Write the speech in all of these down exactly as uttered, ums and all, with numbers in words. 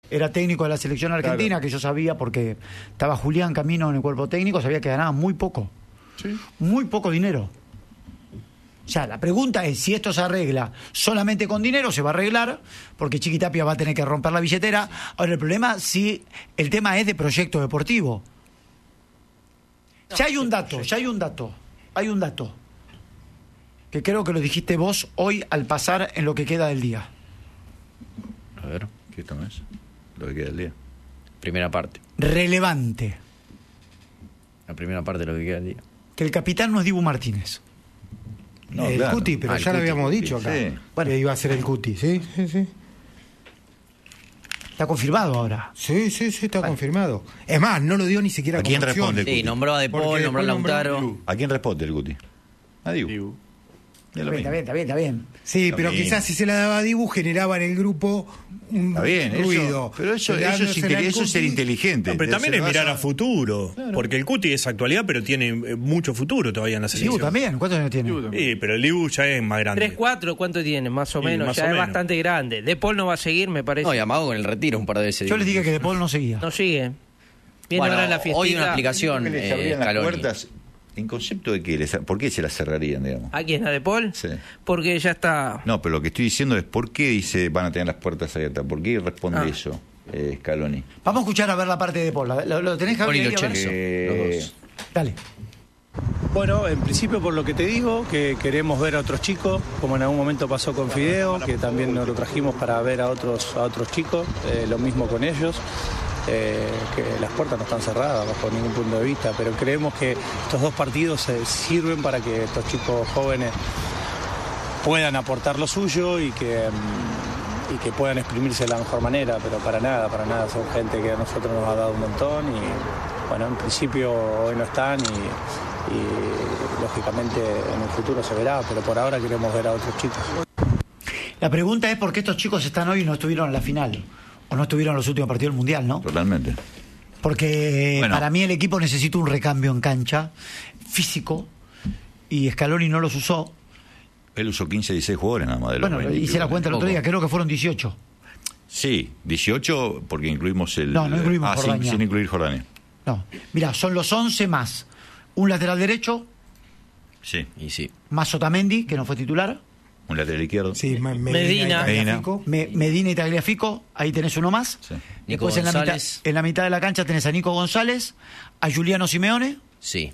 Era técnico de la selección argentina, claro, que yo sabía porque estaba Julián Camino en el cuerpo técnico, sabía que ganaba muy poco. Sí. Muy poco dinero. O sea, la pregunta es si esto se arregla solamente con dinero, se va a arreglar, porque Chiquitapia va a tener que romper la billetera. Ahora, el problema, si el tema es de proyecto deportivo. No, ya hay un dato, ya hay un dato, hay un dato, que creo que lo dijiste vos hoy al pasar en lo que queda del día. A ver, ¿qué esto es? Lo que queda del día. Primera parte. Relevante. La primera parte de lo que queda del día. Que el capitán no es Dibu Martínez. No, el claro. Cuti, pero ah, ya lo habíamos dicho acá. Sí. Bueno, que iba a ser el Cuti, sí, sí, sí. Está confirmado ahora. Sí, sí, sí, está bueno. confirmado. Es más, no lo dio ni siquiera. ¿A quién responde el Cuti? Sí, nombró a De Paul, nombró a Lautaro. ¿A quién responde el Cuti? A Dibu. Dibu. Está bien, está bien, está bien, está bien. Sí, está pero bien. Quizás si se la daba a Dibu generaba en el grupo un está bien, ruido. Eso, pero eso, eso, es, eso es ser inteligente. No, pero también es mirar a, a futuro. Claro. Porque el Cuti es actualidad, pero tiene mucho futuro todavía en la selección. Dibu también, ¿cuántos años tiene? Sí, pero el Dibu ya es más grande. tres cuatro, ¿cuánto tiene? Más o sí, menos, más ya o es menos. bastante grande. De Paul no va a seguir, me parece. No, y Amago con el retiro un par de veces. Yo les dije que De Paul no seguía. No sigue. Viene bueno, ahora en la fiestita. Hoy una explicación. Que les abrían las puertas. ¿En concepto de qué? Les, ¿Por qué se las cerrarían, digamos? ¿A quién? ¿A De Paul? Sí. Porque ya está... No, pero lo que estoy diciendo es ¿por qué dice van a tener las puertas abiertas? ¿Por qué responde ah. eso, eh, Scaloni? Vamos a escuchar a ver la parte de De Paul. ¿Lo, lo tenés, Javier? Los dos. Dale. Bueno, en principio por lo que te digo, que queremos ver a otros chicos, como en algún momento pasó con Fideo, que también nos lo trajimos para ver a otros, a otros chicos, eh, lo mismo con ellos. Eh, que las puertas no están cerradas bajo ningún punto de vista, pero creemos que estos dos partidos eh, sirven para que estos chicos jóvenes puedan aportar lo suyo y que, um, y que puedan exprimirse de la mejor manera, pero para nada, para nada, son gente que a nosotros nos ha dado un montón y bueno, en principio hoy no están y, y lógicamente en el futuro se verá, pero por ahora queremos ver a otros chicos. La pregunta es por qué estos chicos están hoy y no estuvieron en la final. O no estuvieron en los últimos partidos del Mundial, ¿no? Totalmente. Porque bueno. para mí el equipo necesita un recambio en cancha físico y Scaloni no los usó. Él usó quince, dieciséis jugadores nada más de los Bueno, hice la cuenta el otro día, creo que fueron dieciocho. Sí, dieciocho porque incluimos el... No, no incluimos ah, Jordania. Sin, sin incluir Jordania. No, mira, son los once más un lateral derecho. Sí. Y sí. Más Otamendi, que no fue titular. Un lateral izquierdo. Sí, Medina. Medina. Medina. Me, Medina y Tagliafico, ahí tenés uno más. Sí. Después en la, mitad, en la mitad de la cancha tenés a Nico González, a Juliano Simeone. Sí.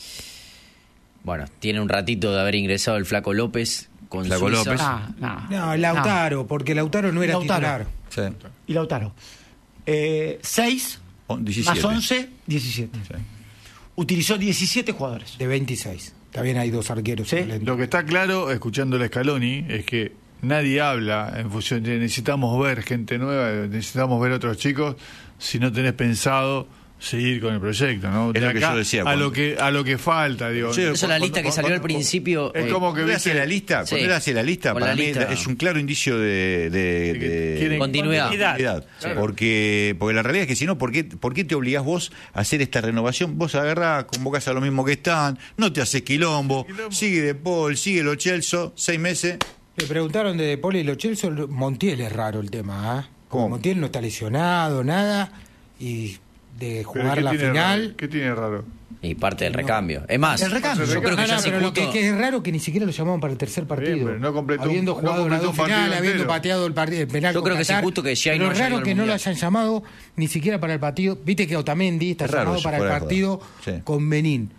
Bueno, tiene un ratito de haber ingresado el Flaco López con Flaco Suiza. López. Ah, no, No, Lautaro, no. porque Lautaro no era Lautaro. titular. Sí. Y Lautaro. Eh, seis diecisiete. más once, diecisiete. Sí. Utilizó diecisiete jugadores. De veintiséis. También hay dos arqueros. ¿Sí? Lo que está claro, escuchando el Scaloni, es que nadie habla en función de necesitamos ver gente nueva, necesitamos ver otros chicos, si no tenés pensado seguir con el proyecto, ¿no? Es lo que yo decía, a cuando... lo que a lo que falta, digo. Sí, Esa es la lista que cuando, salió cuando, al principio. Es como que viste la lista, sí. cuando él hace la lista, Con para la mí lista. es un claro indicio de, de, de, de continuidad. continuidad. Sí. Porque, porque la realidad es que si no, ¿por qué, ¿por qué te obligás vos a hacer esta renovación? Vos agarrás, convocás a los mismos que están, no te haces quilombo, quilombo. sigue De Paul, sigue Lo Celso, seis meses. Le preguntaron de De Paul y Lo Celso, Montiel es raro el tema, ¿eh? ¿Cómo? Montiel no está lesionado, nada, y de jugar la final. Raro? ¿Qué tiene raro? Y parte del recambio. Es más, el recambio. yo creo que no, ya no, se pero lo justo... que, que es raro que ni siquiera lo llamaban para el tercer partido. Bien, pero no completó, habiendo no jugado completó la un dos final, partido habiendo entero. pateado el, part- el penal. Yo con creo que sí, Qatar, justo que Giai pero no es haya raro ido al que no lo Mundial. hayan llamado ni siquiera para el partido. Viste que Otamendi está Es raro llamado eso, para el fuera de partido joda. Sí. con Benín.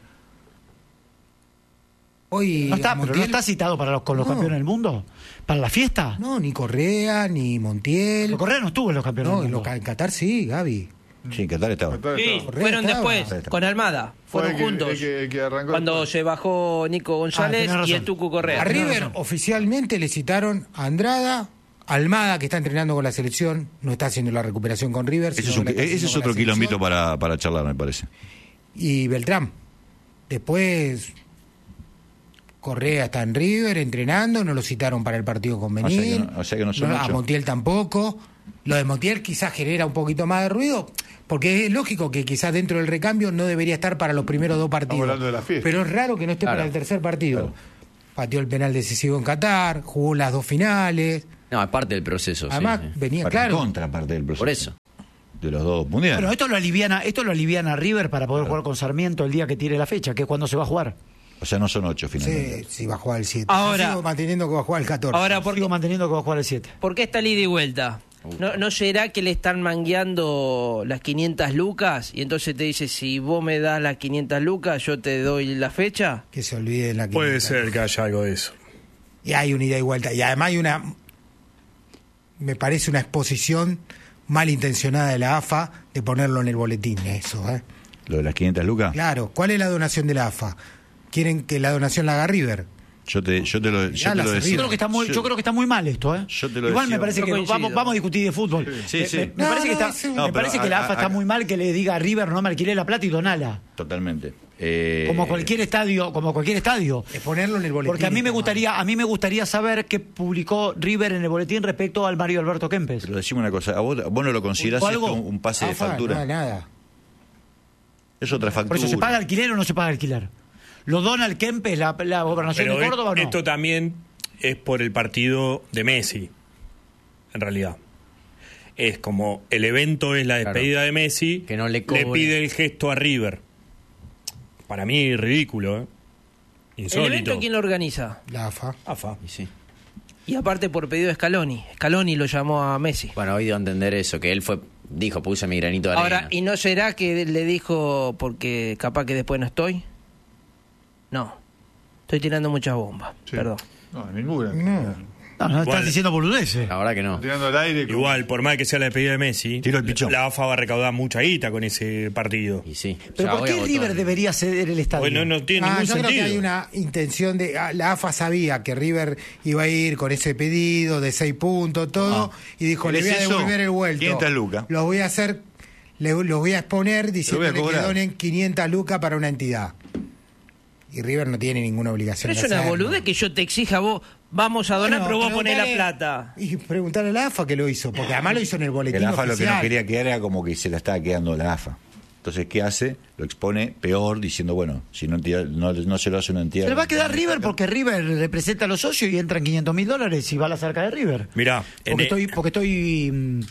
Hoy ¿No está, Montiel- pero no está citado para los, con los No. campeones del mundo? ¿Para la fiesta? No, ni Correa, ni Montiel. Pero Correa no estuvo en los campeones No, del en, mundo. los- en Qatar sí, Gaby. Sí, Qatar estaba. Qatar Sí, estaba. Correa fueron estaba. después, con Almada. Fueron Fue el que- juntos. el que- el que arrancó Cuando después. se bajó Nico González tenés y razón. el Tucu Correa. A River oficialmente le citaron a Andrada, Almada, que está entrenando con la selección, no está haciendo la recuperación con River. Ese sino es, un- que la está ese haciendo es con otro la selección. quilombito para, para charlar, me parece. Y Beltrán. Después Correa está en River entrenando, no lo citaron para el partido con O sea que Benín. no- o sea que no son a ocho. Montiel tampoco. Lo de Montiel quizás genera un poquito más de ruido, porque es lógico que quizás dentro del recambio no debería estar para los primeros dos partidos. hablando de la fiesta. Pero es raro que no esté Claro. para el tercer partido. Claro. pateó el penal decisivo en Qatar, jugó las dos finales. No, es parte del proceso. Además, sí, sí. venía Parte claro. contraparte del proceso. Por eso. De los dos mundiales. Bueno, esto lo aliviana, esto lo aliviana a River para poder jugar con Sarmiento el día que tire la fecha, que es cuando se va a jugar. O sea, no son ocho finalmente. Sí, sí, va a jugar el siete. Ahora- Yo sigo manteniendo que va a jugar el catorce. Ahora, ¿por Sigo qué, manteniendo que va a jugar el siete. ¿por qué está el ida y vuelta? ¿No, ¿No será que le están mangueando las quinientas lucas? Y entonces te dice, si vos me das las quinientas lucas, yo te doy la fecha. Que se olvide la Puede quinientas. ser que haya algo de eso. Y hay una ida y vuelta. Y además hay una, me parece una exposición malintencionada de la A F A de ponerlo en el boletín, eso, ¿eh? Lo de las quinientas lucas. Claro, ¿cuál es la donación de la A F A? ¿Quieren que la donación la haga River? Yo te, yo te lo, yo Ya te la lo servimos. decía. Yo creo que está muy, yo, Yo- creo que está muy mal esto, ¿eh? Yo te lo Igual decía. me parece Yo que coincido. vamos, vamos a discutir de fútbol. Sí, Me- sí. Me, me No, parece no, que está, sí. me No, pero parece que a- la A F A a- está a- muy mal que le diga a River no me alquilé la plata y donala. Totalmente. Eh, Como cualquier estadio, como cualquier estadio. Es ponerlo en el boletín. Porque a mí me nomás. gustaría, a mí me gustaría saber qué publicó River en el boletín respecto al Mario Alberto Kempes. Pero decime una cosa, ¿a vos, vos no lo considerás ¿Publicó esto algo? un, un pase de A F A, factura? No, nada. Es otra factura. Por eso, ¿se paga alquiler o no se paga alquiler? ¿Lo dona el Kempes, la, la gobernación Pero de Córdoba o no? esto también es por el partido de Messi, en realidad. Es como el evento es la despedida Claro. de Messi, Que no le cobre. pide el gesto a River. Para mí ridículo, ¿eh? ¿El Insólito. evento quién lo organiza? La A F A. A F A. Y sí. Y aparte por pedido de Scaloni. Scaloni lo llamó a Messi. Bueno, hoy dio a entender eso, que él fue, dijo, puse mi granito de arena. Ahora, ¿y no será que le dijo porque capaz que después no estoy? No. Estoy tirando muchas bombas. Sí. Perdón. No, ninguna. No. No, no Igual- estás diciendo boludeces. La verdad que no. Tirando al aire. como- Igual, por más que sea la despedida de Messi, Tiro el pichón. la A F A va a recaudar mucha guita con ese partido. Y sí. Pero Ya ¿por hoy qué agotó. River debería ceder el estadio? Bueno, no tiene Ah, ningún yo sentido. creo que hay una intención de... ah, la A F A sabía que River iba a ir con ese pedido de seis puntos, todo, Ah. y dijo, le ¿Querés voy a eso? devolver el vuelto. quinientas lucas. Los voy a hacer, le- los voy a exponer diciéndole que cobrar. donen quinientas lucas para una entidad. Y River no tiene ninguna obligación Pero es de una hacerlo. boludez que yo te exija a vos, vamos a donar, Bueno, pero vos ponés la preguntale- plata. Y preguntarle a la A F A que lo hizo, porque además lo hizo en el Que boletín la A F A lo que oficial. no quería quedar era como que se la estaba quedando la A F A. Entonces, ¿qué hace? Lo expone peor diciendo, bueno, si no, entidad- no, no se lo hace una entidad... Se le va a quedar River porque River representa a los socios y entran quinientos mil dólares y va a la cerca de River. Mirá, en Porque e- estoy, porque estoy mm,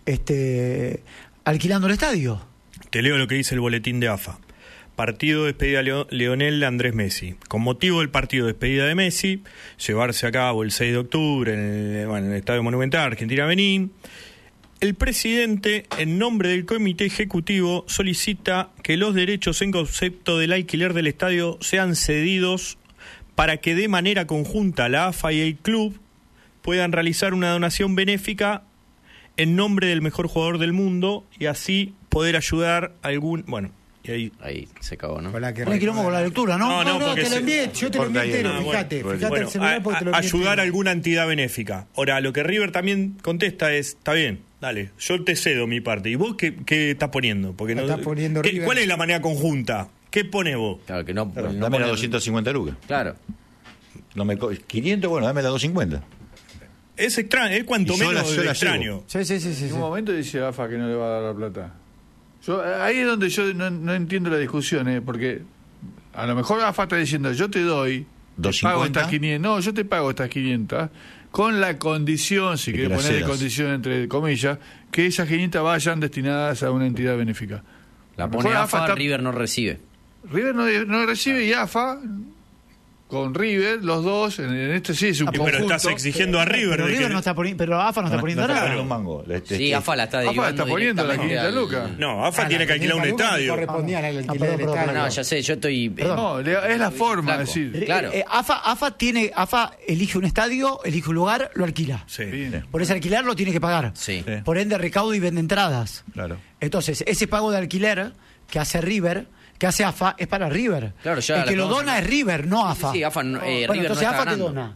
este, alquilando el estadio. Te leo lo que dice el boletín de A F A. Partido de despedida de Leo- Leonel Andrés Messi. Con motivo del partido de despedida de Messi, llevarse a cabo el seis de octubre en el, bueno, en el Estadio Monumental Argentina-Benín, el presidente, en nombre del comité ejecutivo, solicita que los derechos en concepto del alquiler del estadio sean cedidos para que de manera conjunta la A F A y el club puedan realizar una donación benéfica en nombre del mejor jugador del mundo y así poder ayudar a algún... Bueno, y ahí... Ahí se acabó, ¿no? Con la que Pon el quilombo con la lectura, ¿no? No, No, no, porque te lo se- envié, yo te lo envié Corta ahí, entero, ah, bueno, fíjate, bueno, fíjate Bueno, el celular a- porque te lo a- envié ayudar a entero. alguna entidad benéfica. Ahora, lo que River también contesta es, está bien, dale, yo te cedo mi parte. ¿Y vos qué, qué estás poniendo? Porque no, Está poniendo ¿qué- River. ¿Cuál es la manera conjunta? ¿Qué pones vos? Claro, que no. Claro, no dame las poner- doscientas cincuenta lucas. Claro. No me co- quinientos, bueno, dame las doscientas cincuenta. Es extraño, es cuanto Y yo menos la- yo la extraño. Sí, sí, sí, sí. En sí. un momento dice A F A que no le va a dar la plata. Yo, ahí es donde yo no, no entiendo la discusión, ¿eh? Porque a lo mejor A F A está diciendo, yo te doy, te ¿doscientos pago cincuenta? estas quinientas, no, yo te pago estas quinientas, con la condición, si De que querés las ponerle cedas. condición entre comillas, que esas quinientas vayan destinadas a una entidad benéfica. La A lo pone mejor A F A, está- River no recibe. River no, no recibe y A F A con River, los dos, en, en este sí es un Y pero conjunto. estás exigiendo a River. Pero de River que- no está poniendo, pero A F A no está poniendo está nada. pagando un mango. Este- Sí, este- A F A la está A F A derivando está poniendo las directamente quinientas al- lucas. No, A F A Ah, tiene la que alquilar un quinientas lucas estadio. correspondían al Ah, alquiler perdón, del perdón, estadio. No, ya sé, yo estoy... Perdón. No, le- es la forma, Flaco. es decir. Claro. Eh, eh, AFA, AFA tiene, AFA elige un estadio, elige un lugar, lo alquila. Sí. Bien. Por ese alquiler lo tiene que pagar. Sí. Sí. Por ende recauda y vende entradas. Claro. Entonces, ese pago de alquiler que hace River, que hace AFA, es para River. Claro, ya El la que lo estamos dona es hablando. River, no Sí, AFA. sí, AFA no- eh, Bueno, River no entonces está AFA que ganando. dona.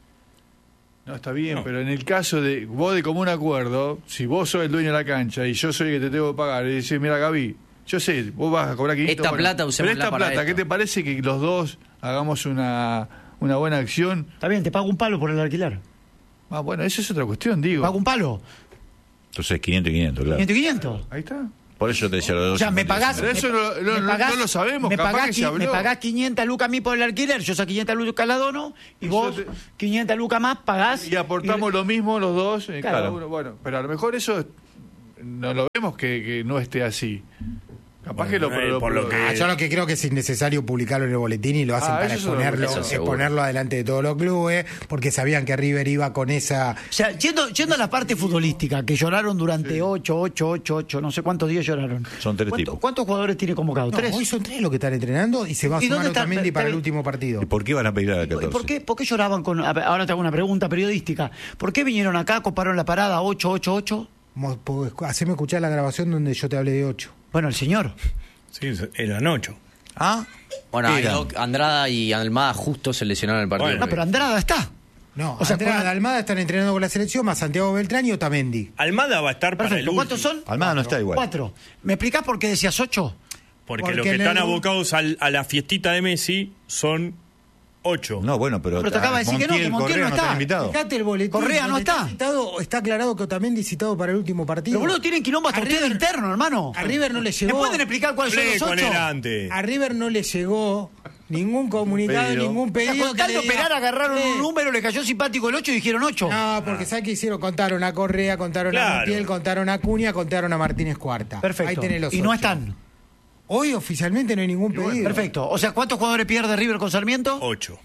No, está bien, pero en el caso de vos de común acuerdo, si vos sos el dueño de la cancha y yo soy el que te tengo que pagar, y decís, mira Gaby, yo sé, vos vas a cobrar quinientos. Esta bueno, plata pero usémosla esta para plata, ¿qué esto. te parece que los dos hagamos una, una buena acción? Está bien, te pago un palo por el alquiler. Ah, bueno, eso es otra cuestión, digo. Pago un palo. Entonces quinientos y quinientos, claro. quinientos y quinientos. Ahí está. Por eso te decía lo de O sea, me pagás. Pero eso no- no- me pagás- no lo sabemos, me capaz pagás, que se qui- habló. me pagás quinientas lucas a mí por el alquiler, yo saco quinientas lucas la dono, y Y vos yo te- quinientas lucas más pagás. Y aportamos lo mismo los dos, eh, Claro. cada uno. Bueno, pero a lo mejor eso no lo vemos que, que no esté así. Capaz Bueno, que lo, eh, lo- por lo lo- que- Ah, yo lo que creo que es innecesario publicarlo en el boletín y lo hacen Ah, para eso seguro, exponerlo, eso seguro. exponerlo adelante de todos los clubes, porque sabían que River iba con esa... O sea, yendo, yendo a la parte futbolística, que lloraron durante ocho, ocho, ocho, ocho, no sé cuántos días lloraron. Son tres ¿Cuánto- tipos. ¿Cuántos jugadores tiene convocados? No, ¿Tres? hoy son tres los que están entrenando y se va a ¿Y sumar dónde está- Otamendi para el está- último partido. ¿Y por qué van a pedir a la ¿Y catorce? ¿Por qué, ¿Por qué lloraban con.? a ver, Ahora te hago una pregunta periodística. ¿Por qué vinieron acá, coparon la parada ocho, ocho, ocho? Mo- po- Haceme escuchar la grabación donde yo te hablé de ocho. Bueno, el señor. Sí, eran ocho. ¿Ah? Bueno, ahí Eran. no, Andrada y Almada justo se lesionaron el partido. Bueno, No, pero Andrada está. No, O sea, Andrada, con la- Almada están entrenando con la selección, más Santiago Beltrán y Otamendi. Almada va a estar para el Perfecto. último. ¿Cuántos son? Almada no está igual. Cuatro. ¿Me explicás por qué decías ocho? Porque, Porque los que en están el- abocados al- a la fiestita de Messi son ocho. No, bueno, pero, Pero te acaba de decir que no, que Montiel no está. invitado. Fíjate el boletín. Correa no donde está. citado, está aclarado que Otamendi citado para el último partido. Pero boludo, tienen quilombo hasta A ustedes River- interno, hermano. a River no le ¿Me llegó. pueden explicar cuáles son Hablé los con ocho? él antes. A River no le llegó ningún comunicado, Pedido. ningún O sea, pedido. con que tal de le diga, operar, agarraron "Eh, un número, le cayó simpático el ocho y dijeron ocho. No, porque ¿sabes qué hicieron? Contaron a Correa, contaron a Claro. Montiel, contaron a Cuña, contaron a Martínez Cuarta. Perfecto. Ahí tenés los y no ocho. están. Hoy oficialmente no hay ningún pedido. Perfecto. O sea, ¿cuántos jugadores pierde River con Sarmiento? Ocho.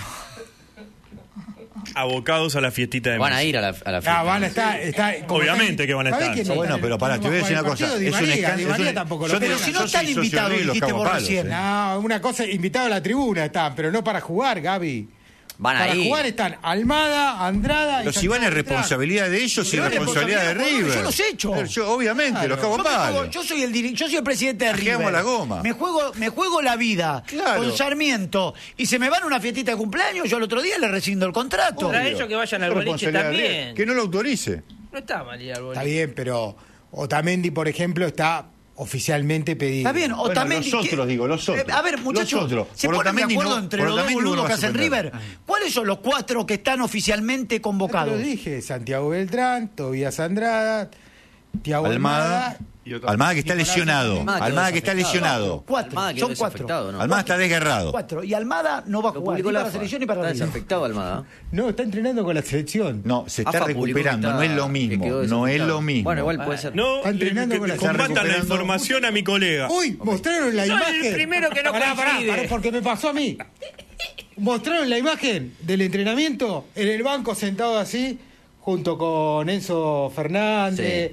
Abocados a la fiestita de Van a Messi. ir a la, a la fiesta. Ah, van a estar, está, como Obviamente está- que van a ¿sabés estar. quién no Bueno, está? pero pará, te voy a decir una ¿Cómo va cosa. a jugar el Es un partido? Di María, escándalo. Di María es un- tampoco lo yo te- Pero pone. si no yo están soy socio invitados, de River, los dijiste vos cagapalos, recién. eh. No, una cosa, invitado a la tribuna están, pero no para jugar, Gaby. Van a Para ir. jugar están Almada, Andrada y Pero si van es Santiago Beltrán. responsabilidad de ellos y Pero es responsabilidad de responsabilidad, River. yo los echo. Pero yo, obviamente, los cago Yo, me palos. juego- yo soy el diri- yo soy el presidente de Ajegamos River. la goma. Me juego, me juego la vida Claro. con Sarmiento y se me van a una fiestita de cumpleaños, yo al otro día le rescindo el contrato. Para ellos que vayan al Es boliche responsabilidad de también. River. Que no lo autorice. No está mal ir al boliche. Está bien, pero Otamendi, por ejemplo, está oficialmente pedido. Está bien, Bueno, Otamendi. los otros, ¿qué? digo, los otros. Eh, a ver, muchachos, Los otros. ¿se Por ponen de Otamendi acuerdo no- entre por los dos Otamendi no boludos lo que vas a hacen suspender. River? ¿Cuáles son los cuatro que están oficialmente Ya te convocados? lo dije, Santiago Beltrán, Tobías Andrada, Tiago Almada. Almada. Y otra- Almada que está Nicolás lesionado. Otamendi. Almada quedó Almada que está desafectado. lesionado. Cuatro, Almada quedó son cuatro. desafectado, ¿no? Almada está desgarrado. Cuatro. Y Almada no va a Lo jugar ni publicó para la la AFA. selección ni para Está River. desafectado Almada. No, está entrenando con la selección. No, se está AFA publicó que recuperando. está- No es lo que mismo. quedó No es desafectado. lo mismo. Bueno, igual puede ser. No, Está entrenando le- con la- que combatan la recuperando. información a mi colega. Uy, mostraron la Soy el imagen. primero que no Pará, pará, coincide. pará, porque me pasó a mí. Mostraron la imagen del entrenamiento en el banco sentado así, junto con Enzo Fernández, Sí.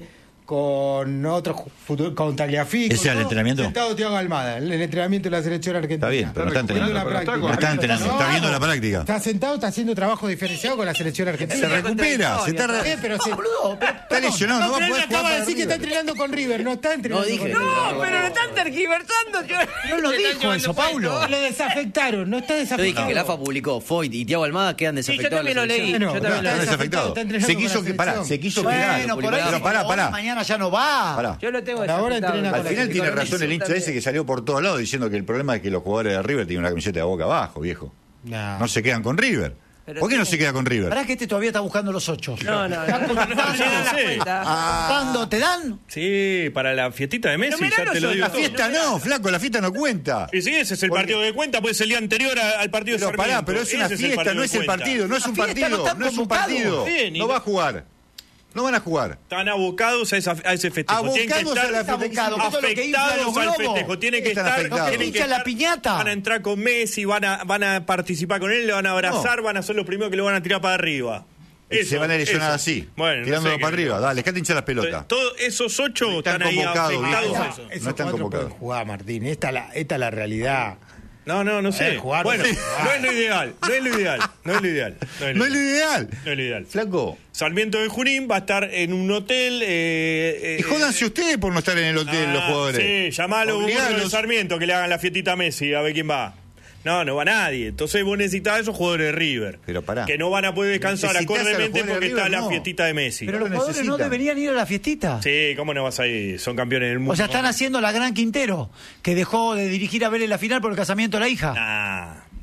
con otros futu- con Tagliafico. ¿Ese era el todo, entrenamiento? entrenamiento? Sentado Thiago Almada, el, el entrenamiento de la selección argentina. Está bien, pero no está Viendo la entrenando. Pero está práctica. con- No está entrenando, No, está viendo la práctica. Está sentado, está haciendo trabajo diferenciado con la selección argentina. Se recupera, se está re- Eh, pero se- Boludo, pero- Está lesionado, no No, va a pero él poder acaba jugar de para decir que está River. entrenando con River, no está entrenando No dije. con No, River. pero lo están tergiversando. Yo... No lo Se están dijo llevando eso, Paulo. puesto. Lo desafectaron, no está Yo desafectado. dije que la AFA publicó Foyt y Thiago Almada quedan Sí, yo desafectados. también de lo la leí. selección. Bueno, Yo también está lo leí. desafectado, desafectado. está entrenando Se con quiso la que pará, selección. se quiso Bueno, quedar. por ahí, Pero pará, pará. mañana ya no va. Pará. Yo lo tengo Ahora desafectado. entrena con Al la final tiene Con razón el hincha también. ese que salió por todos lados diciendo que el problema es que los jugadores de River tienen una camiseta de Boca abajo, viejo. No. No se quedan con River. Pero ¿Por qué no tiene- se queda con River? Pará que este todavía está buscando los ocho. No, no, no. Está No, contando, no, no, no sé. cuenta. ¿Cuándo te dan? Sí, para la fiestita de Messi, mirá ya los te lo digo otros. todo. La fiesta no, flaco, la fiesta no cuenta. Y si ese es el Porque- partido de cuenta, pues es el día anterior a- al partido de Pero Sarmiento. pará, pero es una Ese el fiesta, partido no de es el cuenta. partido, no es un Una fiesta, no partido, están no es un convocados. partido. Bien, y No no- va a jugar. No van a jugar. Están abocados a, esa, a ese festejo. Tienen que Abocados estar a la abocado, que eso es lo que infla afectados los al globos. festejo. Tienen que Están estar. afectados. tienen Los que que hincha la estar- piñata. Van a entrar con Messi, van a, van a participar con él, le van a abrazar, No. van a ser los primeros que lo van a tirar para arriba. Y Eso, se van a lesionar eso. así, Bueno, no tirándolo sé para qué- arriba. Dale, dejate hinchar las pelotas. Todos esos ocho No están están ahí convocados, afectados viejo. a eso. Esos No están cuatro convocados. pueden jugar, Martín. Esta es la, esta es la realidad. No, no, no sé. Eh, jugar, bueno, no sé jugar. no es lo ideal, no es lo ideal, no es lo ideal. No es No es lo ideal. No es lo ideal. Flaco. Sarmiento de Junín va a estar en un hotel. Eh, Y eh, jódanse ustedes por no estar en el hotel, ah, los jugadores. Sí, llamalo a los burros de Obligalos. Sarmiento que le hagan la fiestita a Messi, a ver quién va. No, no va nadie. Entonces vos necesitas a esos jugadores de River. Pero pará. Que no van a poder descansar Necesitas a los acordemente jugadores de porque River, está la no. fiestita de Messi. Pero los lo jugadores no necesitan. deberían ir a la fiestita. Sí, ¿cómo no vas a ir? Son campeones del mundo. O sea, están haciendo la gran Quintero, que dejó de dirigir a Vélez la final por el casamiento de la hija. Nah,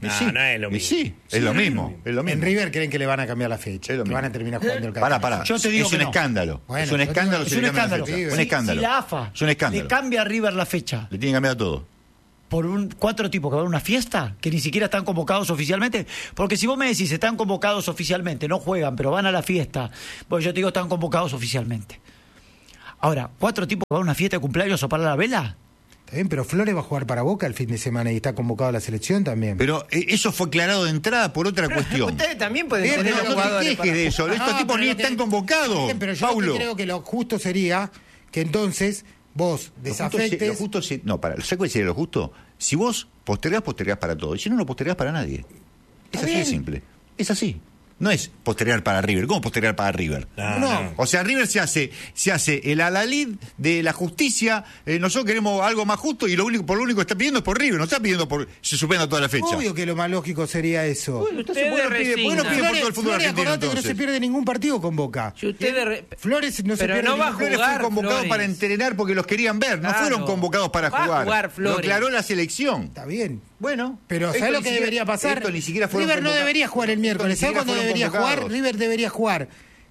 Y No, sí, no es lo y mismo. sí, es lo mismo, es lo En mismo. River creen que le van a cambiar la fecha, Es lo que mismo. van a terminar jugando el Pará, campeonato. pará. Yo te digo es que un no. escándalo. Bueno, es un yo te escándalo. digo- si Es un le cambian la escándalo. fecha. Si- Un escándalo. Si la AFA Es un escándalo. le cambia a River la fecha Le tienen que cambiar todo. por un cuatro tipos que van a una fiesta, que ni siquiera están convocados oficialmente, porque si vos me decís están convocados oficialmente, no juegan, pero van a la fiesta, pues yo te digo están convocados oficialmente. Ahora, cuatro tipos que van a una fiesta de cumpleaños o para la vela, Está bien, pero Flores va a jugar para Boca el fin de semana y está convocado a la selección también. Pero eh, eso fue aclarado de entrada por otra cuestión. Ustedes también pueden Bien, tener pero los no te jugadores quejes para- de eso. Estos No, tipos pero ni lo que- están convocados. Bien, pero yo Paulo. lo que creo que lo justo sería que entonces vos Lo justo se- desafectes... lo justo se- no, para, ¿sabes cuál sería lo justo? Si vos postergás, postergás para todo. Y si no, no postergás para nadie. Es así de bien. simple. Es así. No es postergar para River. ¿Cómo postergar para River? No, No. no. O sea, River se hace, se hace el alalid de la justicia. Eh, nosotros queremos algo más justo y lo único, por lo único que está pidiendo es por River. No está pidiendo por se suspenda toda la fecha. Obvio que lo más lógico sería eso. Bueno, entonces, Ustedes ¿por qué pide- por qué no resignan. pide por todo el Flores, fútbol Flores, argentino acordate que no entonces? se pierde ningún partido con Boca. Si ustedes re- Flores no se Pero pierde no va a ningún- Flores jugar, fue convocado Flores. para entrenar porque los querían ver, no Claro. fueron convocados para Va a jugar. jugar Lo Flores. aclaró la selección. Está bien. Bueno, Pero esto ¿sabes lo ni que siquiera- debería pasar? esto ni siquiera fueron River no convocados. debería jugar el Esto miércoles. ni ¿Sabes siquiera cuándo fueron debería convocados. jugar? River debería jugar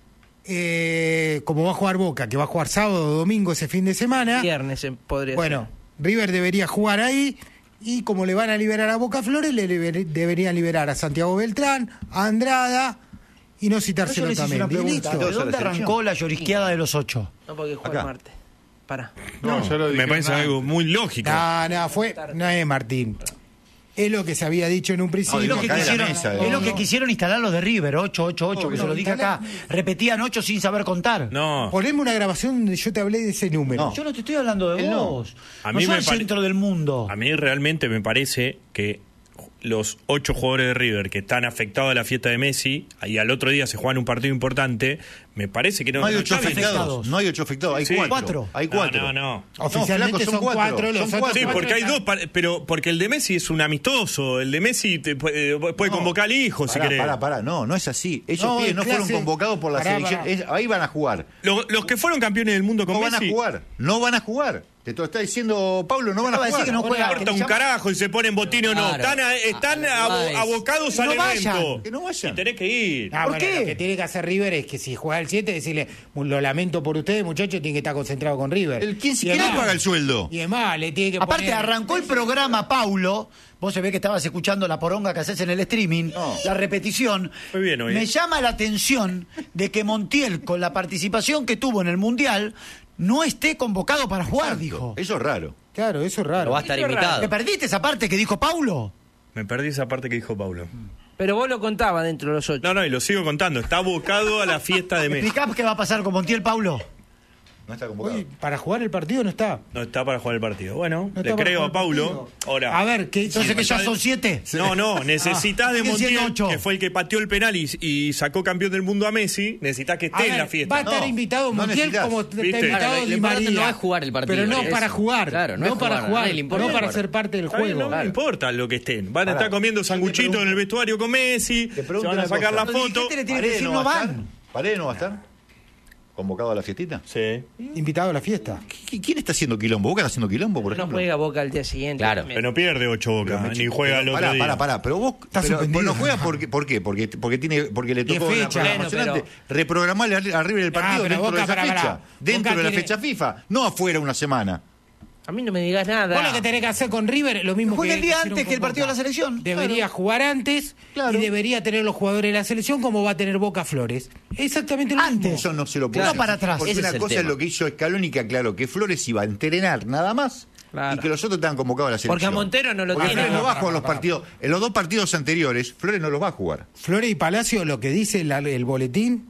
eh, como va a jugar Boca, que va a jugar sábado o domingo ese fin de semana. viernes eh, podría Bueno, River debería jugar ahí y como le van a liberar a Boca Flores, le liber- deberían liberar a Santiago Beltrán, a Andrada y no yo citárselo les hice una también. Y pregunta, listo. ¿de Dos a la dónde selección. arrancó la llorisqueada de los ocho? ser. No, porque juega Acá. el martes. Pará. No, ya lo Me dijeron parece antes. algo muy lógico. No, no, fue, no es Martín. Es lo que se había dicho en un principio. Es lo que acá de la quisieron, mesa, es lo no, que no. quisieron instalar los de River, ocho, ocho, ocho, que se no, lo dije instalar- acá. Repetían ocho sin saber contar. No. Poneme una grabación donde yo te hablé de ese número. No. Yo no te estoy hablando de Él no. vos. A no mí soy me el pare- centro del mundo. A mí realmente me parece que los ocho jugadores de River que están afectados a la fiesta de Messi y al otro día se juegan un partido importante, me parece que no, No hay no ocho está bien. afectados. afectados. No hay ocho afectados, hay Sí. cuatro. Cuatro. Hay cuatro. No, no, no. Oficialmente flaco, son cuatro, los son otros cuatro. Sí, cuatro porque hay están- dos, par- pero porque el de Messi es un amistoso. El de Messi te puede, puede No. convocar al hijo si Pará, querés. pará, pará, no, no es así. Esos No, pibes en no clase- fueron convocados por la Pará, selección. pará. Es- ahí van a jugar. Los, los que fueron campeones del mundo con No van a Messi. jugar. No van a jugar. Te lo está diciendo Pablo, no van a Acaba de jugar. decir que no No juega. importa que un llama- carajo y se ponen botín o no. Claro. Están, a- están Ah, abo- es- abocados Que al no vayan, evento. que no vayan. Y tenés que ir. Ah, ¿Por bueno, qué? Lo que tiene que hacer River es que si juega el siete, decirle, lo lamento por ustedes, muchachos, tienen que estar concentrados con River. El quién Y siquiera además- paga el sueldo. Y además, le tiene que Aparte, poner- arrancó el programa, Paulo. Vos se ve que estabas escuchando la poronga que haces en el streaming, No. la repetición. Muy bien, hoy. Me llama la atención de que Montiel, con la participación que tuvo en el Mundial, no esté convocado para jugar, dijo. Eso es raro. Claro, eso es Pero raro. va a estar Eso es invitado. ¿Te perdiste esa parte que dijo Paulo? Me perdí esa parte que dijo Paulo. Pero vos lo contabas dentro de los ocho. No, no, y lo sigo contando. Está abocado a la fiesta de Messi. ¿Explicás qué va a pasar con Montiel, Paulo? No está convocado. Oye, para jugar el partido no está. No está para jugar el partido. Bueno, No le está para creo jugar a Paulo. el partido. Ahora. A ver, ¿qué? Entonces que ya son siete. No, no, necesitas de siguen siendo Montiel, ocho. que fue el que pateó el penal y, y sacó campeón del mundo a Messi. Necesitas que A esté en ver, la fiesta. va a estar No, invitado no Montiel necesitas. como está ¿Viste? invitado Claro, lo Di importante María. no es jugar el partido, Pero no es para eso. jugar. Claro, no no es para jugar, a jugar. nadie le importa No para jugar. ser parte del Está bien, juego. no me importa lo que estén. Van a estar comiendo sanguchitos en el vestuario con Messi. Te Se pregunto van a una sacar cosa. la Los foto. dirigentes le tienen que ¿Paredes decir no no va a estar? van. ¿Paredes no va a estar? ¿Convocado a la fiestita? Sí. Invitado a la fiesta. ¿Qui- ¿Quién está haciendo quilombo? ¿Boca está haciendo quilombo, por No ejemplo? juega Boca al día siguiente. Claro. también. Pero no pierde ocho Boca, Pero me- ni juega el pero otro pará, día. Pará, pará, pero vos Está pero, suspendido. no juega porque, ¿por qué? Porque, porque, tiene, porque le Diez tocó una fechas. programación Bueno, antes. Reprogramarle al- arriba del partido Ah, pero dentro Boca, de esa pará, fecha. pará. Dentro Boca de la tiene- fecha FIFA, no afuera una semana. A mí no me digas nada. Vos lo que tenés que hacer con River es lo mismo Juega que el día hicieron antes con que el partido de Boca. la selección. Debería jugar antes Claro. y debería tener los jugadores de la selección como va a tener Boca Flores. Exactamente lo Antes. mismo. Eso no se lo puede No hacer. para atrás. Porque Ese una es el cosa tema. es lo que hizo Scaloni, que aclaró que Flores iba a entrenar nada más Claro. y que los otros estaban convocados a la selección. Porque a Montero no lo Porque tiene. Flores no va a Pará, jugar los pará, partidos. En los dos partidos anteriores, Flores no los va a jugar. Flores y Palacio, lo que dice la- el boletín,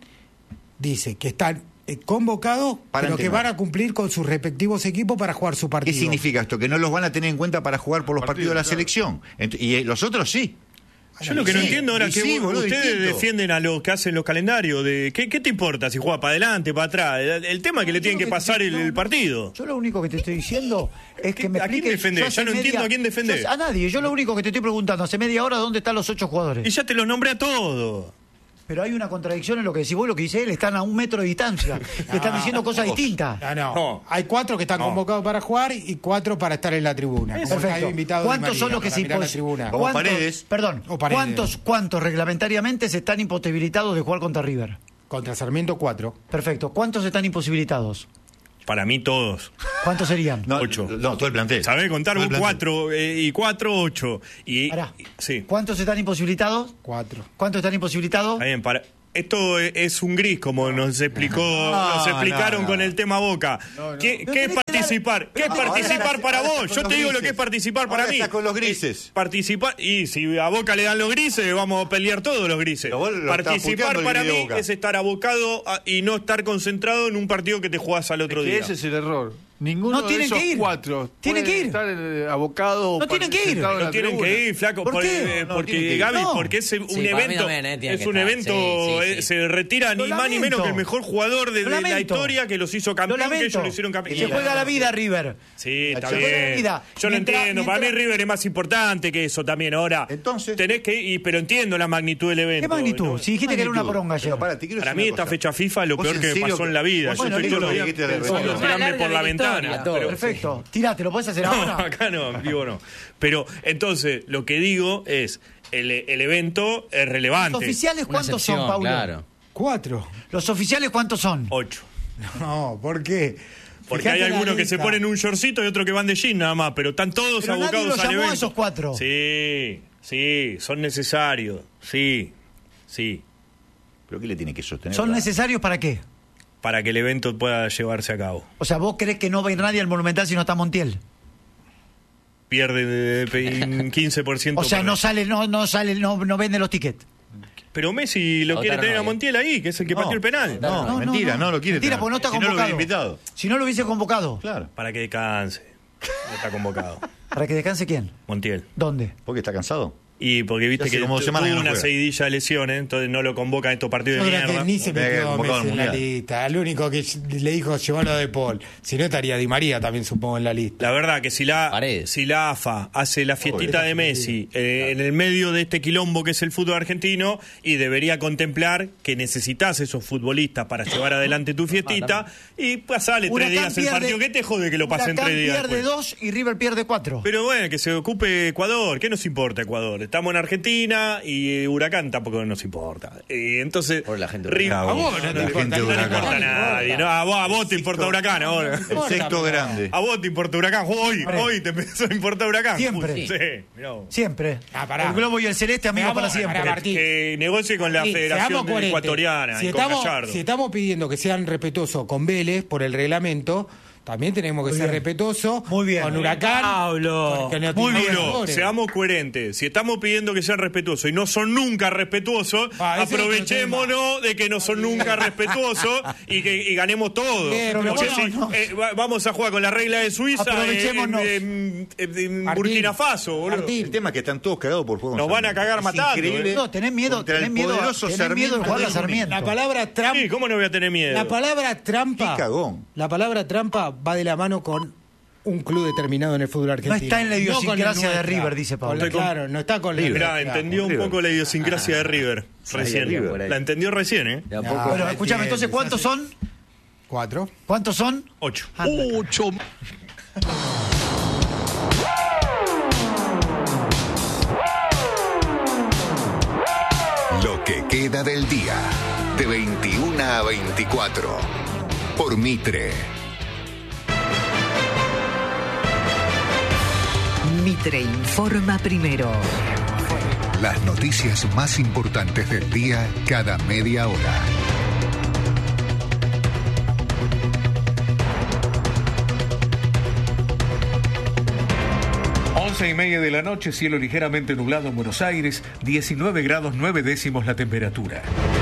dice que están eh, convocados, Para pero que entrenar. van a cumplir con sus respectivos equipos para jugar su ¿Qué partido. significa esto? Que no los van a tener en cuenta para jugar por los partidos de la claro. selección. Ent- y eh, los otros sí. Yo lo que no Sí, entiendo ahora y es que sí, vos- boludo, ustedes distinto. defienden a los que hacen los calendarios. de ¿qué, qué te importa si juega para adelante, para atrás? El, el tema es que le tienen que pasar el, el partido. Yo lo único que te estoy diciendo es que me ¿A quién expliques. defendés? yo hace Ya no entiendo a quién defendés. yo- A nadie. Yo lo único que te estoy preguntando hace media hora dónde están los ocho Y jugadores. ya te los nombré a todos. Pero hay una contradicción en lo que decís vos, lo que dice él, están a un metro de distancia, le están diciendo cosas distintas. No, no. No. Hay cuatro que están No. convocados para jugar y cuatro para estar en la tribuna. Como Perfecto. hay invitado Di ¿Cuántos son María los que para se mirar la impos- tribuna? Como ¿Cuántos- Paredes. Perdón, O Paredes. ¿cuántos, ¿cuántos reglamentariamente se están imposibilitados de jugar contra River? Contra Sarmiento, cuatro. Perfecto. ¿Cuántos están imposibilitados? Para mí todos. ¿Cuántos serían? No, Ocho. No, todo el plantel. ¿Sabés contar? Todo el Vos plantel. cuatro eh, y cuatro, ocho. Y, Pará. y- sí. ¿Cuántos están imposibilitados? Cuatro. ¿Cuántos están imposibilitados? Está bien, para... Esto es- es un gris, como nos explicó, No, nos explicaron no, no. con el tema Boca. ¿Qué, qué es participar? ¿Qué es Ahora participar estás- para ahora vos? estás Yo con te los digo lo grises. que es participar para Ahora mí. estás con los grises. Eh, Participar, y si a Boca le dan los grises, vamos a pelear todos los grises. Pero vos lo estás Participar puteando el para gris de mí Boca. es estar abocado a- y no estar concentrado en un partido que te jugás al otro Es que día. ese es el error. Ninguno No de tienen esos que ir. cuatro Tienen puede que ir. estar eh, abocado No tienen que ir. sentado en No la tienen tribuna. que ir, flaco, ¿Por por- qué? eh, No, porque tienen que ir. Gaby, No. porque es un Sí, para mí evento, también, eh, tiene es que un estar. evento, Sí, sí, eh, sí. se retira ni Lo más ni menos lamento. que el mejor jugador de, Lo de la lamento. historia que los hizo Lo campeón, que lamento. ellos lo hicieron campeón. Se juega la vida, River. Sí, está Se juega la bien. vida. Yo lo Mientras- entiendo. Para mí mientras- River es más importante que eso también. Ahora, Entonces- tenés que ir, pero entiendo la magnitud del evento. ¿Qué magnitud? ¿no? Si dijiste que era una poronga ayer. Pero pará, te quiero Para decir mí una esta cosa. fecha FIFA es lo ¿Vos peor en que me serio pasó en la vida. Bueno, Yo estoy listo, todo el día dijiste de pensando retorno. en tirarme Larga por la la ventana. historia. pero- Perfecto. Tirate, ¿lo puedes hacer No, ahora? acá no, en vivo no. Pero entonces, lo que digo es, el, el evento es relevante. ¿Los oficiales Una cuántos son, excepción, Paulo? claro. Cuatro. ¿Los oficiales cuántos son? Ocho. No, ¿por qué? Porque Fijate hay la algunos que se lista. ponen un shortcito y otros que van de jean nada más, pero están todos Pero nadie abocados los al llamó a evento. esos cuatro. Sí, sí, son necesarios. Sí, sí. ¿Pero qué le tiene que sostener? ¿Son la- necesarios para qué? Para que el evento pueda llevarse a cabo. O sea, ¿vos crees que no va a ir nadie al Monumental si no está Montiel? Pierde de- un quince por ciento. O sea, por no mes. sale, no, no sale, no, no vende los tickets. Pero Messi lo Lautaro quiere tener no, a ¿eh? Montiel ahí, que es el que No, pateó el penal. No, No, no, mentira, no. no, lo quiere Mentira, tener. porque no está Si no lo convocado. hubiera invitado. Si no lo hubiese convocado. Claro. Para que descanse. No está convocado. ¿Para que descanse quién? Montiel. ¿Dónde? ¿Porque está cansado? Y porque viste Ya hace que como tu- semanas tuvo que no una juega. seguidilla de lesiones, entonces no lo convocan en estos partidos Yo de creo que mierda. ni se Venga, metió convocado Messi en al la Mundial. lista. El único que le dijo llevarlo de Paul. Si no estaría Di María también, supongo, en la lista. La verdad que si la, Paredes. si la A F A hace la fiestita Obvio. de Messi eh, en el medio de este quilombo que es el fútbol argentino, y debería contemplar que necesitas esos futbolistas para llevar adelante tu fiestita, y pasale tres Huracán días el pierde- partido. ¿Qué te jode que lo pasen Huracán tres días pierde después? dos y River pierde cuatro. Pero bueno, que se ocupe Ecuador. ¿Qué nos importa Ecuador? Estamos en Argentina y Huracán tampoco nos importa. Y entonces. Por la gente de Ri- Huracán. A vos La no te gente importa, de no te Huracán. importa a nadie. No, a vos, a vos te importa Huracán ahora. El sexto grande. A vos te importa Huracán. Hoy, Siempre. hoy te empezó a importar Huracán. Siempre. Sí, mirá vos. Siempre. Ah, pará. El globo y el celeste, amigos Veamos, para siempre. pará, Martín. Que negocie con la Sí, Federación seamos coherentes. Ecuatoriana Si y con estamos, Gallardo. si estamos pidiendo que sean respetuosos con Vélez por el reglamento, también tenemos que Muy ser bien. respetuosos Muy bien. con Huracán. Pablo. porque no Muy tiene bien, jugadores. seamos coherentes. Si estamos pidiendo que sean respetuosos y no son nunca respetuosos, Ah, ese es otro aprovechémonos de que no son nunca respetuosos y que y ganemos todo. Bien, pero Porque bueno, si, no. eh, va- vamos a jugar con la regla de Suiza en, Aprovechémonos. en- en- en Martín, Burkina Faso, boludo. Martín. El tema es que están todos cagados por juego. Nos van a cagar matando, Increíble. eh. No, tenés miedo, Contra tenés el miedo, poderoso tenés miedo de Sarmiento jugar a de Junín. Sarmiento. La palabra trampa. Sí, ¿cómo no voy a tener miedo? La palabra trampa. Qué cagón. La palabra trampa va de la mano con un club determinado en el fútbol argentino. está en la con el idiosincrasia de nuestra. River, dice Pablo. Con la- Estoy con- claro, no está con River. Mirá, Claro. entendió un River. poco la idiosincrasia de River. Recién. River. Por ahí. La entendió recién, ¿eh? De a No. poco. Bueno, Ah, escúchame, entonces, entiendo, ¿cuántos se son? Cuatro. ¿Cuántos son? Ocho. Ocho. Lo que queda del día, de veintiuna a veinticuatro, por Mitre. Mitre informa primero. Las noticias más importantes del día cada media hora. Once y media de la noche, cielo ligeramente nublado en Buenos Aires, diecinueve grados nueve décimos la temperatura.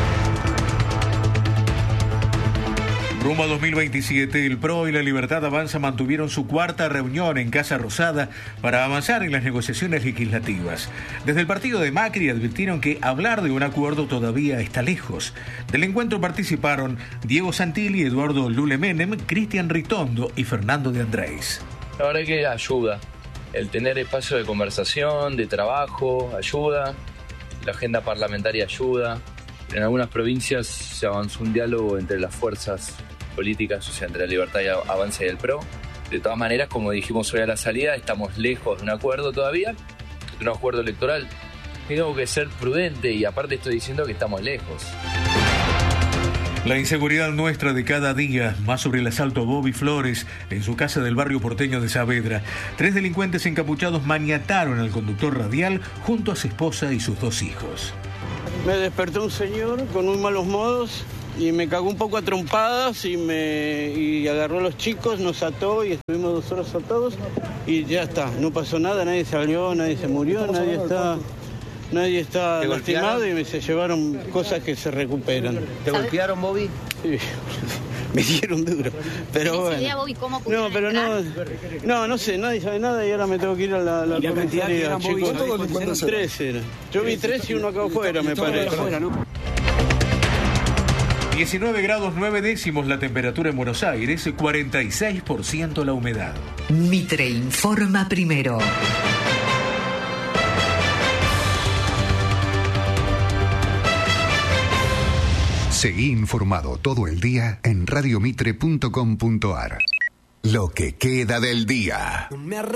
Rumbo a dos mil veintisiete, el P R O y la Libertad Avanza mantuvieron su cuarta reunión en Casa Rosada para avanzar en las negociaciones legislativas. Desde el partido de Macri advirtieron que hablar de un acuerdo todavía está lejos. Del encuentro participaron Diego Santilli, Eduardo Lule Menem, Cristian Ritondo y Fernando de Andrés. La verdad que ayuda. El tener espacio de conversación, de trabajo, ayuda. La agenda parlamentaria ayuda. En algunas provincias se avanzó un diálogo entre las fuerzas políticas, o sea, entre la Libertad y Avanza y el P R O. De todas maneras, como dijimos hoy a la salida, estamos lejos de un acuerdo todavía, de un acuerdo electoral. Tengo que ser prudente y aparte estoy diciendo que estamos lejos. La inseguridad nuestra de cada día, más sobre el asalto a Bobby Flores en su casa del barrio porteño de Saavedra. Tres delincuentes encapuchados maniataron al conductor radial junto a su esposa y sus dos hijos. Me despertó un señor con muy malos modos y me cagó un poco a trompadas y me y agarró a los chicos, nos ató y estuvimos dos horas atados y ya está, no pasó nada, nadie salió, nadie se murió, nadie está, nadie está lastimado y me se llevaron cosas que se recuperan. ¿Te golpearon, Bobby? Sí, me dieron duro, pero bueno. Idea, Bobby, ¿cómo no, pero no, no, no sé, nadie sabe nada y ahora me tengo que ir a la, la, la comisaría, chicos. Tres eran. Yo vi tres y uno acá afuera, me parece. diecinueve grados nueve décimos la temperatura en Buenos Aires, cuarenta y seis por ciento la humedad. Mitre informa primero. Seguí informado todo el día en radiomitre punto com punto ar. Lo que queda del día.